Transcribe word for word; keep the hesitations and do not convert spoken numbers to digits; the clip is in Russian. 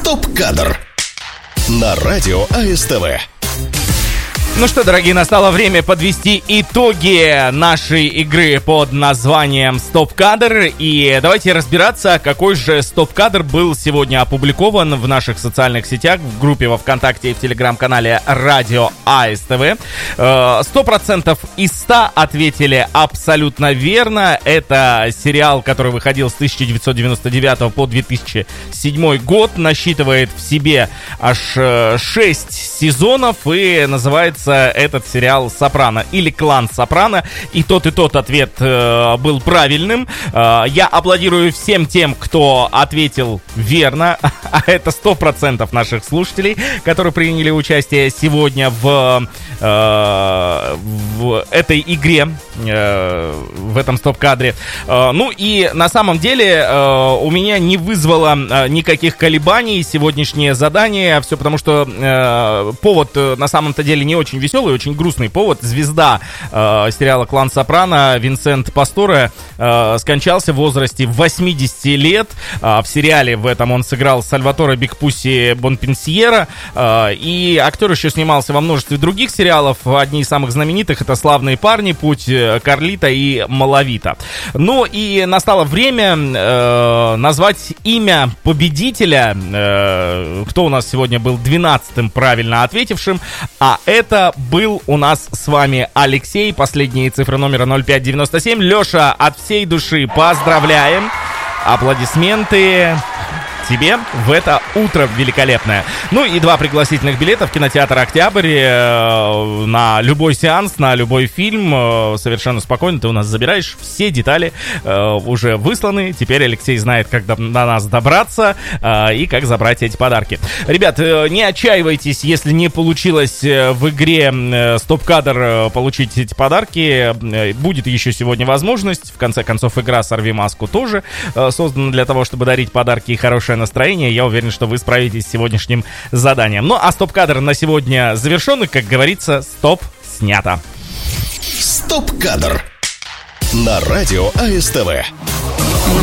Стоп-кадр на радио АСТВ. Ну что, дорогие, настало время подвести итоги нашей игры под названием «Стоп-кадр». И давайте разбираться, какой же стоп-кадр был сегодня опубликован в наших социальных сетях, в группе во ВКонтакте и в Телеграм-канале «Радио АСТВ». Сто процентов из ста ответили абсолютно верно. Это сериал, который выходил с тысяча девятьсот девяносто девятого по две тысячи седьмой год, насчитывает в себе аж шесть сезонов и называется этот сериал «Сопрано» или «Клан Сопрано». И тот, и тот ответ э, был правильным. Э, я аплодирую всем тем, кто ответил верно. А это сто процентов наших слушателей, которые приняли участие сегодня в, э, в этой игре, э, в этом стоп-кадре. Э, ну и на самом деле э, у меня не вызвало э, никаких колебаний сегодняшнее задание. Все потому, что э, повод э, на самом-то деле не очень веселый, очень грустный повод. Звезда э, сериала «Клан Сопрано» Винсент Пасторе э, скончался в возрасте восьмидесяти лет. Э, в сериале в этом он сыграл Сальваторе Бигпусси Бонпенсьера. Э, и актер еще снимался во множестве других сериалов. Одни из самых знаменитых — это «Славные парни», «Путь Карлита» и «Малавита». Ну и настало время э, назвать имя победителя. Э, кто у нас сегодня был двенадцатым правильно ответившим? А это был у нас с вами Алексей. Последние цифры номера ноль пять девяносто семь. Леша, от всей души поздравляем. Аплодисменты тебе в это утро великолепное. Ну и два пригласительных билета в кинотеатр «Октябрь» э, на любой сеанс, на любой фильм. Э, совершенно спокойно ты у нас забираешь. Все детали э, уже высланы. Теперь Алексей знает, как до, до нас добраться э, и как забрать эти подарки. Ребят, э, не отчаивайтесь, если не получилось э, в игре э, «Стоп-кадр» э, получить эти подарки. Э, будет еще сегодня возможность. В конце концов, игра «Сорви маску» тоже э, создана для того, чтобы дарить подарки и хорошее настроение. Я уверен, что вы справитесь с сегодняшним заданием. Ну, а стоп-кадр на сегодня завершен. И, как говорится, стоп снято. Стоп-кадр на радио АСТВ.